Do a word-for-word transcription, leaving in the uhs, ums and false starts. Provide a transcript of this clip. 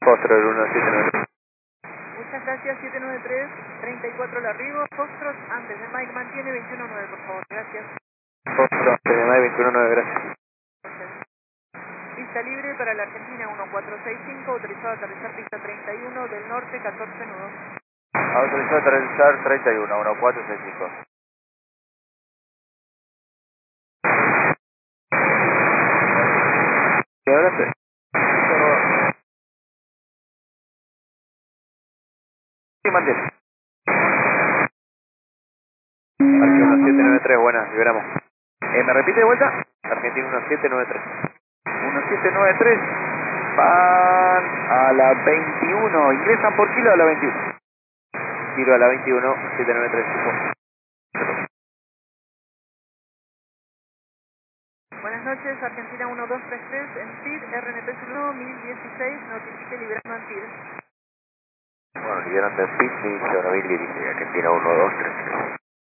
Foxtrot uno siete nueve tres. Muchas gracias, siete nueve tres, treinta y cuatro el arribo. Foxtrot antes de Mike mantiene veintiuno nueve, por favor, gracias. Foxtrot antes de Mike veintiuno nueve, gracias. Pista libre para la Argentina uno cuatro seis cinco, autorizado a aterrizar pista treinta y uno del norte, catorce nudos. Autorizado a aterrizar treinta y uno, uno cuatro seis cinco. ¿Y ahora sí? Sí, mantiene. Argentina uno siete nueve tres, buenas, liberamos. Eh, ¿Me repite de vuelta? Argentina uno siete nueve tres. uno siete nueve tres, van a la veintiuno, ingresan por kilo a la veintiuno. Giro a la veintiuno, siete nueve tres. Buenas noches, Argentina uno dos tres tres, en T I D, R N P uno mil dieciséis, notifique liberando en T I D. Bueno, liberando en P I D, Argentina uno dos tres tres.